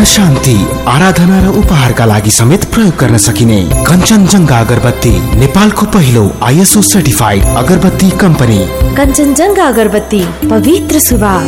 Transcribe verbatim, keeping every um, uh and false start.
शान्ति, आराधना र उपहारका लागि समेत प्रयोग गर्न सकिने कञ्चनजङ्घा अगरबत्ती नेपालको पहिलो आइएसओ सर्टिफाइड अगरबत्ती कम्पनी। कञ्चनजङ्घा अगरबत्ती, पवित्र सुवास।